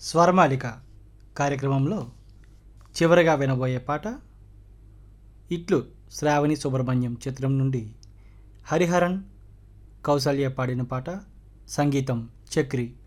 స్వరమాలిక కార్యక్రమంలో చివరగా వినబోయే పాట ఇట్లు శ్రావణి సుబ్రహ్మణ్యం చిత్రం నుండి హరిహరన్ కౌసల్య పాడిన పాట. సంగీతం చక్రి.